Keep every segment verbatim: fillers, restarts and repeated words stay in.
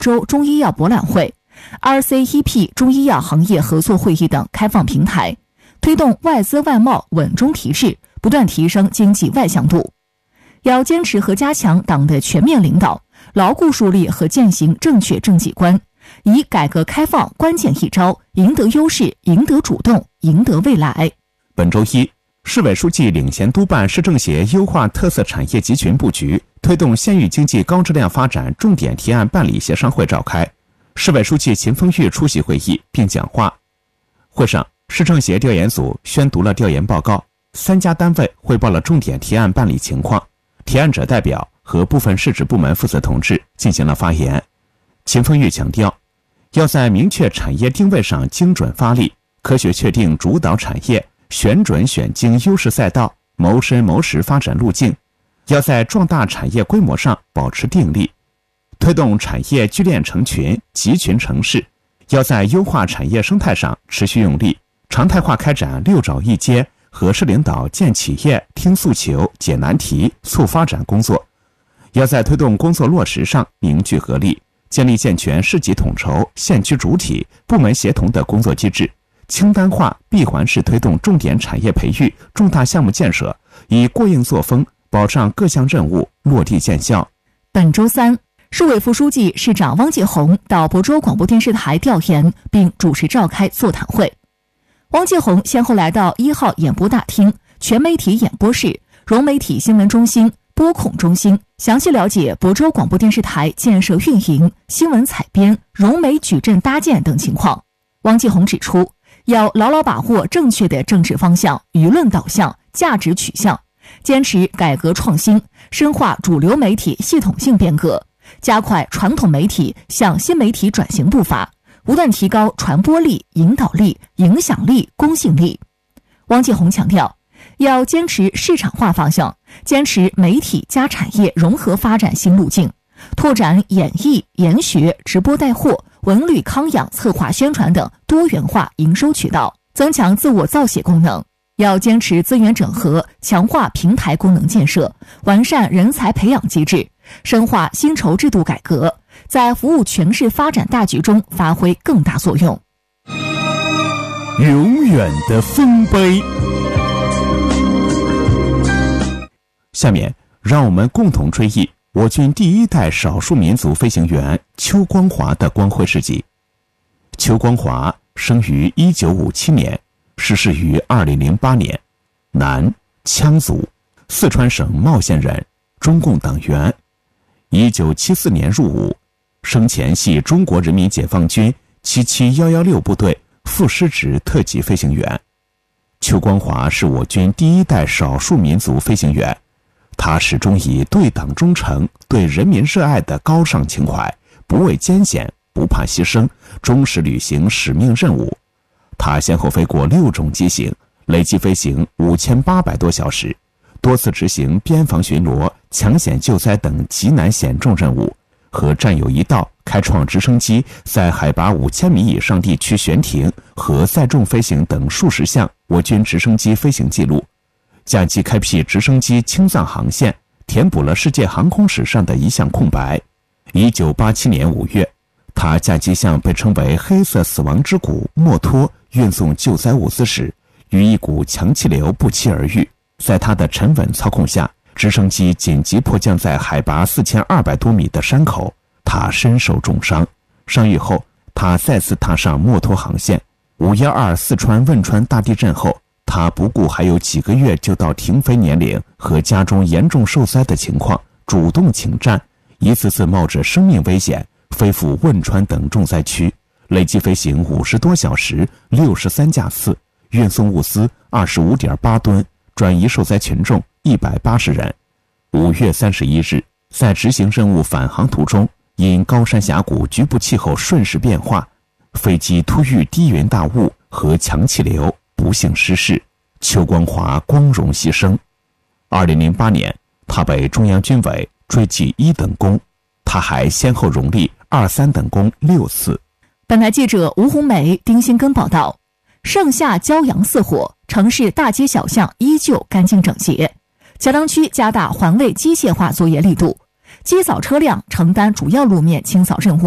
洲中医药博览会、R C E P 中医药行业合作会议等开放平台，推动外资外贸稳中提质，不断提升经济外向度。要坚持和加强党的全面领导，牢固树立和践行正确政绩观，以改革开放关键一招，赢得优势，赢得主动，赢得未来。 本周一，市委书记领衔督办市政协优化特色产业集群布局，推动县域经济高质量发展重点提案办理协商会召开。市委书记秦风裕出席会议并讲话。会上，市政协调研组宣读了调研报告，三家单位汇报了重点提案办理情况，提案者代表和部分市直部门负责同志进行了发言。秦风裕强调，要在明确产业定位上精准发力，科学确定主导产业，选准选精优势赛道，谋深谋实发展路径；要在壮大产业规模上保持定力，推动产业聚链成群、集群成市；要在优化产业生态上持续用力，常态化开展六爪一接和市领导见企业、听诉求、解难题、促发展工作；要在推动工作落实上凝聚合力，建立健全市级统筹、县区主体、部门协同的工作机制，清单化、闭环式推动重点产业培育、重大项目建设，以过硬作风保障各项任务落地见效。 本周三，市委副书记、市长汪继红到亳州广播电视台调研，并主持召开座谈会。汪继红先后来到一号演播大厅、全媒体演播室、融媒体新闻中心、播控中心，详细了解亳州广播电视台建设运营、新闻采编、融媒矩阵搭建等情况。汪继红指出，要牢牢把握正确的政治方向、舆论导向、价值取向，坚持改革创新，深化主流媒体系统性变革，加快传统媒体向新媒体转型步伐，不断提高传播力、引导力、影响力、公信力。汪继红强调，要坚持市场化方向，坚持媒体加产业融合发展新路径，拓展演艺、研学、直播带货、文旅康养策划宣传等多元化营收渠道，增强自我造血功能。要坚持资源整合，强化平台功能建设，完善人才培养机制，深化薪酬制度改革，在服务全市发展大局中发挥更大作用。 永远的丰碑。下面让我们共同追忆我军第一代少数民族飞行员邱光华的光辉事迹。邱光华生于一九五七年，逝世于二零零八年，男，羌族，四川省茂县人，中共党员。一九七四年入伍，生前系中国人民解放军七七一一六部队副师职特级飞行员。邱光华是我军第一代少数民族飞行员，他始终以对党忠诚、对人民热爱的高尚情怀，不畏艰险，不怕牺牲，忠实履行使命任务。他先后飞过六种机型，累计飞行五千八百多小时，多次执行边防巡逻、抢险救灾等极难险重任务，和战友一道开创直升机在海拔五千米以上地区悬停和载重飞行等数十项我军直升机飞行记录，驾机开辟直升机青藏航线，填补了世界航空史上的一项空白。一九八七年五月，他驾机向被称为黑色死亡之谷墨脱运送救灾物资时，与一股强气流不期而遇，在他的沉稳操控下，直升机紧急迫降在海拔四千二百多米的山口，他身受重伤。伤愈后，他再次踏上墨脱航线。五一二四川汶川大地震后，他不顾还有几个月就到停飞年龄和家中严重受灾的情况，主动请战，一次次冒着生命危险飞赴汶川等重灾区，累计飞行五十多小时，六十三架次，运送物资二十五点八吨，转移受灾群众一百八十人。五月三十一日，在执行任务返航途中，因高山峡谷局部气候瞬时变化，飞机突遇低云大雾和强气流，不幸失事，邱光华光荣牺牲。二零零八年，他被中央军委追记一等功，他还先后荣立二三等功六次。 本台记者吴红梅、丁新根报道：盛夏骄阳似火，城市大街小巷依旧干净整洁。桥梁区加大环卫机械化作业力度，机扫车辆承担主要路面清扫任务，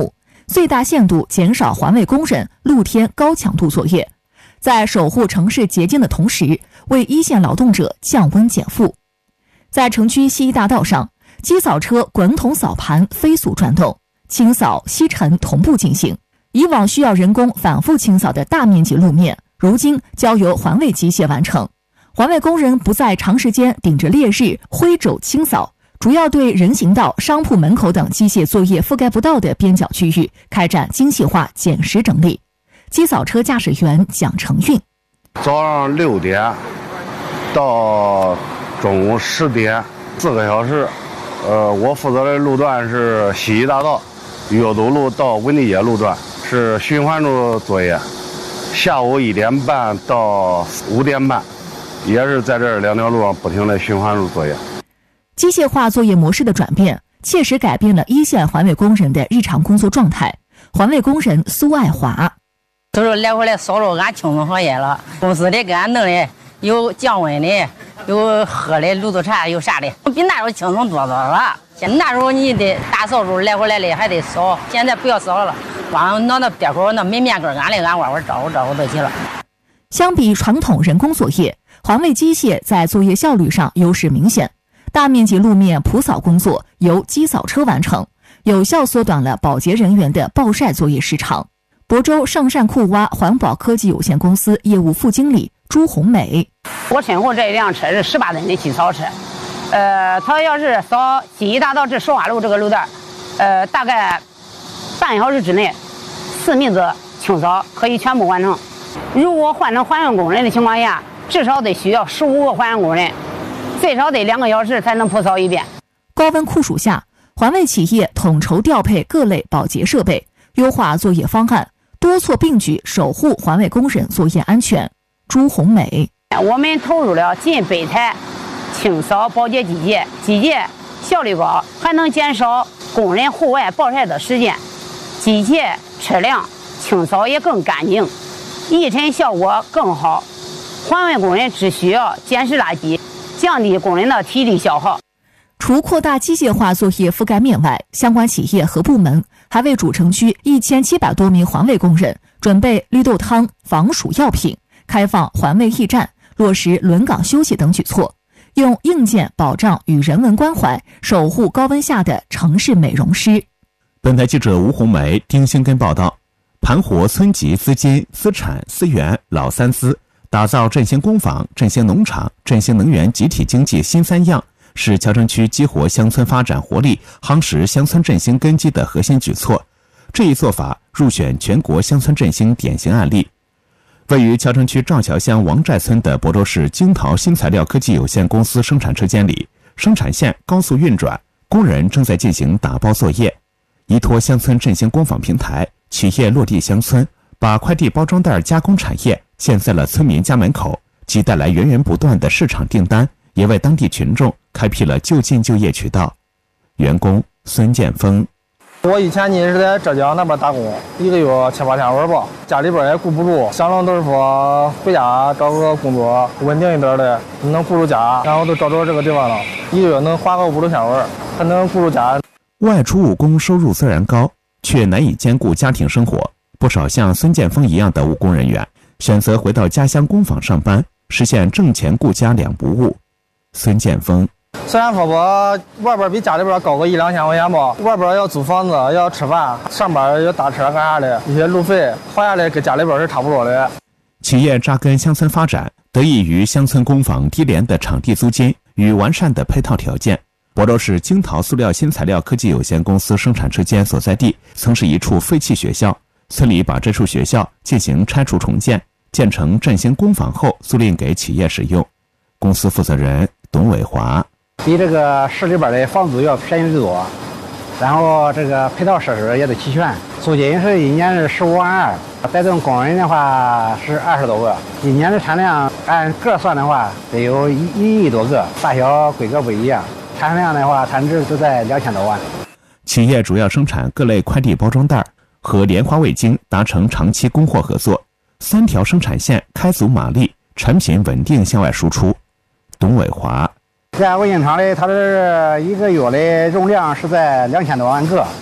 最大限度减少环卫工人露天高强度作业，在守护城市洁净的同时，为一线劳动者降温减负。在城区西一大道上，机扫车滚筒扫盘飞速转动，清扫吸尘同步进行。以往需要人工反复清扫的大面积路面，如今交由环卫机械完成。环卫工人不再长时间顶着烈日挥肘清扫，主要对人行道、商铺门口等机械作业覆盖不到的边角区域开展精细化捡拾整理。机扫车驾驶员蒋成运： 早上六点到中午十点，四个小时。呃，我负责的路段是西一大道、岳都路到文地街路段，是循环路作业。下午一点半到五点半，也是在这两条路上不停的循环路作业。 机械化作业模式的转变，切实改变了一线环卫工人的日常工作状态。环卫工人苏爱华： 都是来回来扫帚，俺轻松行业了。公司里给俺弄的有降温的，有喝的卤豆茶，有啥的，比那时候轻松多多了。现那时候你得大扫帚来回来的还得扫，现在不要扫了，光拿那别口那没面根，俺来俺弯弯招呼招呼就行了。 相比传统人工作业，环卫机械在作业效率上优势明显。大面积路面普扫工作由机扫车完成，有效缩短了保洁人员的暴晒作业时长。亳州圣善库洼环保科技有限公司业务副经理朱红美： 我身后这一辆车是十八吨的机扫车，呃，它要是扫西一大道至寿华路这个路段，呃，大概半小时之内，四名子清扫可以全部完成。如果换成环卫工人的情况下，至少得需要十五个环卫工人，最少得两个小时才能普扫一遍。 高温酷暑下，环卫企业统筹调配各类保洁设备，优化作业方案，多措并举守护环卫工人作业安全。朱红美： 我们投入了近百台清扫保洁机械，机械效率高，还能减少工人户外暴晒的时间，机械车辆清扫也更干净，抑尘效果更好。环卫工人只需要捡拾垃圾，降低工人的体力消耗。 除扩大机械化作业覆盖面外，相关企业和部门还为主城区一千七百多名环卫工人准备绿豆汤、防暑药品，开放环卫驿站，落实轮岗休息等举措，用硬件保障与人文关怀守护高温下的城市美容师。 本台记者吴红梅、丁兴根报道，盘活村级资金、资产、资源老三资，打造振兴工坊、振兴农场、振兴能源集体经济新三样，是谯城区激活乡村发展活力、夯实乡村振兴根基的核心举措。这一做法入选全国乡村振兴典型案例。位于谯城区赵桥乡王寨村的亳州市京陶新材料科技有限公司生产车间里，生产线高速运转，工人正在进行打包作业。依托乡村振兴工坊平台，企业落地乡村，把快递包装袋加工产业建在了村民家门口，既带来源源不断的市场订单，也为当地群众开辟了就近就业渠道。员工孙建峰： 我以前呢是在浙江那边打工，一个月七八千文吧，家里边也顾不住，想着都是说回家找个工作稳定一点的，能顾住家，然后都找着这个地方了，一个月能花个五六千文，还能顾住家。 外出务工收入虽然高，却难以兼顾家庭生活。不少像孙建峰一样的务工人员选择回到家乡工坊上班，实现挣钱顾家两不误。孙建峰： 虽然说我外边比家里边高个一两千块钱吧，外边要租房子，要吃饭，上班要打车干啥的，一些路费花下来跟家里边是差不多的。 企业扎根乡村发展，得益于乡村工坊低廉的场地租金与完善的配套条件。亳州市京陶塑料新材料科技有限公司生产车间所在地曾是一处废弃学校，村里把这处学校进行拆除重建，建成振兴工坊后租赁给企业使用。公司负责人董伟华： 比这个市里边的房租要便宜得多，然后这个配套设施也都齐全，租金是一年是十五万二，带动工人的话是二十多个，一年的产量按个算的话得有一一亿多个，大小规格不一样，产量的话产值都在两千多万。 企业主要生产各类快递包装袋，和莲花味精达成长期供货合作，三条生产线开足马力，产品稳定向外输出。董伟华： 这家味精厂的它的一个月的容量是在两千多万个，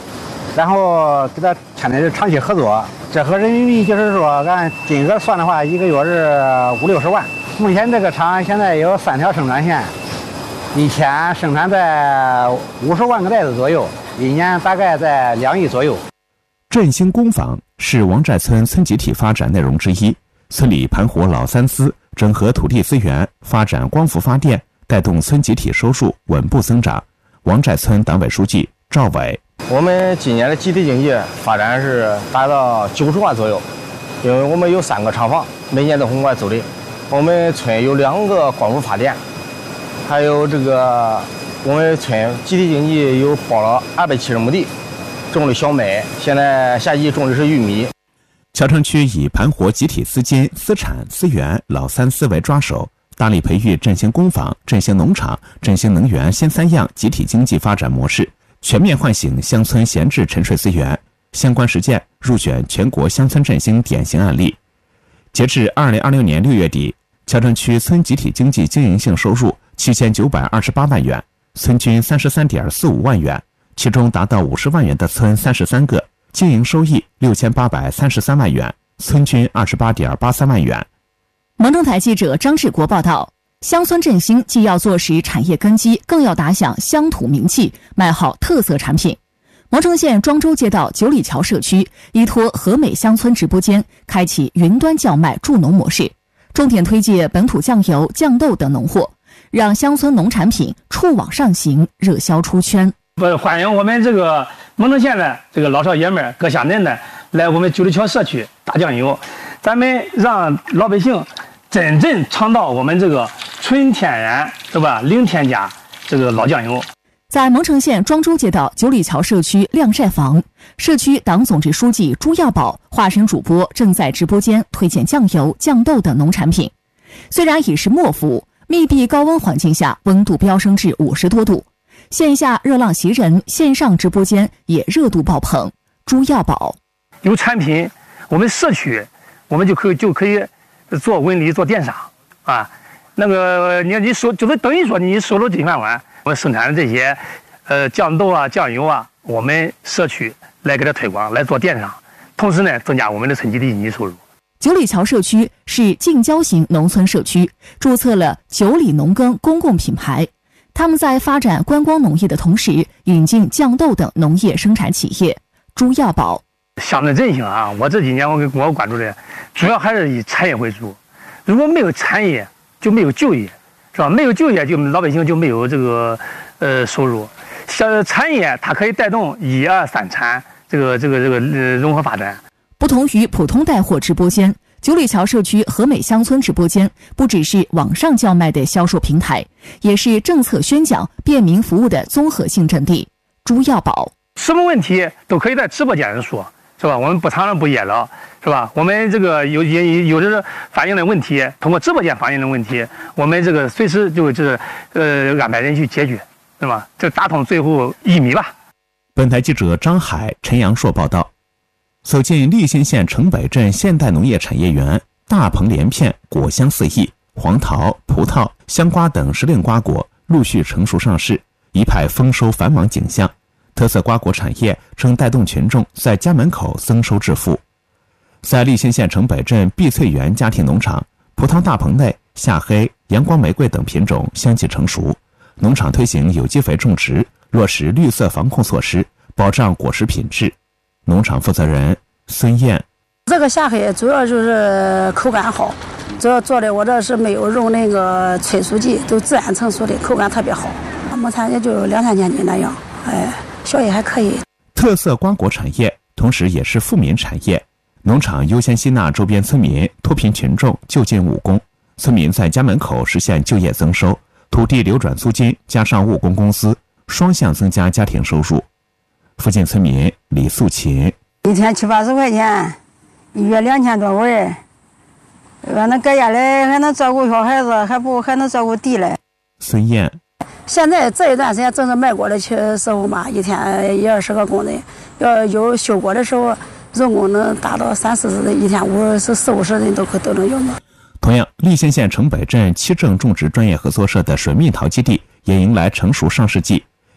然后给他签的是长期合作。这合人民币就是说，按金额算的话，一个月是五六十万。目前这个厂现在有三条生产线，一天生产在五十万个袋子左右，一年大概在两亿左右。 振兴工坊是王寨村村集体发展内容之一，村里盘活老三思，整合土地资源，发展光伏发电，带动村集体收入稳步增长。王寨村党委书记赵伟： 我们今年的集体经济发展是达到九十万左右，因为我们有三个厂房，每年都往外租赁。我们村有两个光伏发电，还有这个我们村集体经济有包了二百七十亩地，种的小麦，现在夏季种的是玉米。 桥城区以盘活集体资金、资产、资源、老三思为抓手，大力培育振兴工坊、振兴农场、振兴能源先三样集体经济发展模式，全面唤醒乡村闲置沉睡资源。相关实践入选全国乡村振兴典型案例。截至二零二六年六月底，桥城区村集体经济经营性收入七千九百二十八万元，村均三十三点四五万元，其中达到五十万元的村三十三个，经营收益六千八百三十三万元，村均二十八点八三万元。 蒙城台记者张志国报道，乡村振兴既要坐实产业根基，更要打响乡土名气，卖好特色产品。蒙城县庄周街道九里桥社区依托和美乡村直播间，开启云端叫卖助农模式，重点推介本土酱油、酱豆等农货，让乡村农产品触网上行，热销出圈。 不欢迎我们这个蒙城县的这个老少爷们、各乡镇的来我们九里桥社区打酱油，咱们让老百姓真正尝到我们这个纯天然，对吧？零添加这个老酱油。 在蒙城县庄周街道九里桥社区晾晒房，社区党总支书记朱耀宝化身主播，正在直播间推荐酱油、酱豆等农产品。虽然已是末伏，密闭高温环境下温度飙升至五十多度，线下热浪袭人，线上直播间也热度爆棚。朱耀宝： 有产品，我们社区我们就可以就可以做文旅、做电商啊。那个你你收就是等于说你收入金饭碗。我们生产的这些，呃，酱豆啊、酱油啊，我们社区来给它推广，来做电商，同时呢，增加我们的村集体经济收入。 九里桥社区是近郊型农村社区，注册了九里农耕公共品牌。他们在发展观光农业的同时，引进酱豆等农业生产企业。朱耀宝： 乡村振兴啊，我这几年我我关注的，主要还是以产业为主。如果没有产业，就没有就业。是吧？没有就业，就老百姓就没有这个呃收入。像产业，它可以带动一二三产这个这个这个呃融合发展。 不同于普通带货直播间，九里桥社区和美乡村直播间不只是网上叫卖的销售平台，也是政策宣讲、便民服务的综合性阵地。朱耀宝： 什么问题都可以在直播间上说，是吧？我们不藏着不掖着，是吧？我们这个有有有的反映的问题，通过直播间反映的问题，我们这个随时就是呃安排人去解决，是吧？就打通最后一米吧。 本台记者张海、陈阳硕报道。走进立新县城北镇现代农业产业园，大棚连片，果香四溢，黄桃、葡萄、香瓜等时令瓜果陆续成熟上市，一派丰收繁忙景象。特色瓜果产业正带动群众在家门口增收致富。在立新县城北镇碧翠园家庭农场，葡萄大棚内夏黑、阳光玫瑰等品种相继成熟。农场推行有机肥种植，落实绿色防控措施，保障果实品质。农场负责人孙燕： 这个夏黑主要就是口感好，主要做的我这是没有用那个催熟剂，都自然成熟的，口感特别好。亩产也就两三千斤那样，哎，效益还可以。 特色瓜果产业同时也是富民产业，农场优先吸纳周边村民，脱贫群众就近务工，村民在家门口实现就业增收，土地流转租金加上务工工资，双向增加家庭收入。附近村民李素琴： 一天七八十块钱，一月两千多文，反正搁家里还能照顾小孩子，还不还能照顾地嘞。 孙燕： 现在这一段时间正是卖果的时候嘛，一天一二十个工人，要有休果的时候，人工能达到三四十人，一天五十四五十人都可都能有嘛。 同样，立新县城北镇七正种植专业合作社的水蜜桃基地也迎来成熟上市季。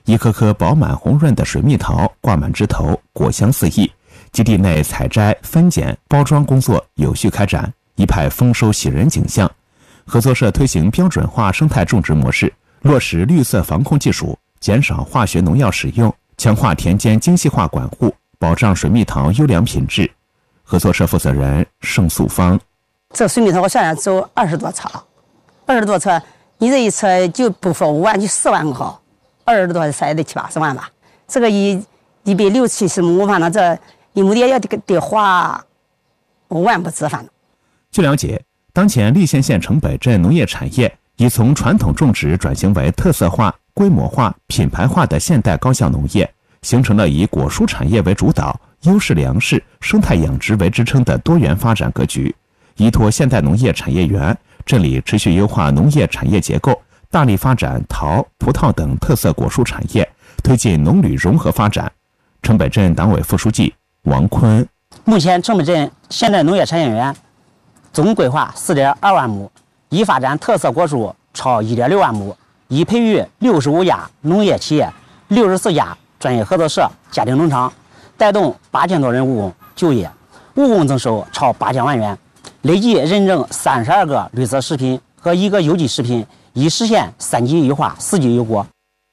一颗颗饱满红润的水蜜桃挂满枝头，果香四溢。基地内采摘、分拣、包装工作有序开展，一派丰收喜人景象。合作社推行标准化生态种植模式，落实绿色防控技术，减少化学农药使用，强化田间精细化管护，保障水蜜桃优良品质。合作社负责人盛素芳： 这水蜜桃我现在走二十多车，二十多车，你这一车就不说五万，就四万个好，二十多车也得七八十万吧。这个一一百六七十亩，反正这一亩地也得得花五万不止，反正。 据了解，当前溧县县城北镇农业产业已从传统种植转型为特色化、规模化、品牌化的现代高效农业，形成了以果蔬产业为主导、优势粮食、生态养殖为支撑的多元发展格局。依托现代农业产业园，镇里持续优化农业产业结构，大力发展桃、葡萄等特色果蔬产业，推进农旅融合发展。城北镇党委副书记王坤： 目前城北镇现代农业产业园总规划四点二万亩，已发展特色果蔬超一点六万亩，已培育六十五家农业企业、六十四家专业合作社、家庭农场，带动八千多人务工就业，务工增收超八千万元，累计认证三十二个绿色食品和一个有机食品，已实现三级一化、四级一果。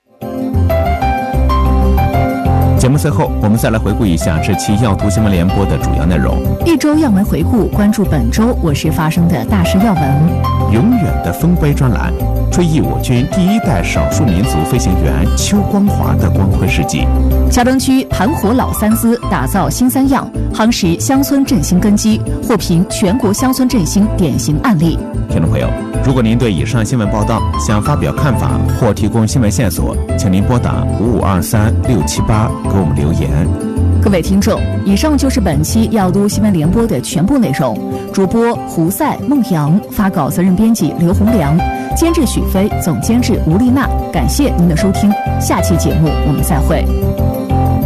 节目最后，我们再来回顾一下这期要读新闻联播的主要内容。 一周要闻回顾，关注本周我市发生的大事要闻。 永远的丰碑专栏，追忆我军第一代少数民族飞行员邱光华的光辉事迹。 桥东区盘活老三姿，打造新三样，夯实乡村振兴根基，获评全国乡村振兴典型案例。 听众朋友，如果您对以上新闻报道想发表看法或提供新闻线索，请您拨打五五二三六七八给我们留言。 各位听众，以上就是本期要读新闻联播的全部内容。主播胡赛、孟阳，发稿责任编辑刘洪良，监制许飞，总监制吴丽娜。感谢您的收听，下期节目我们再会。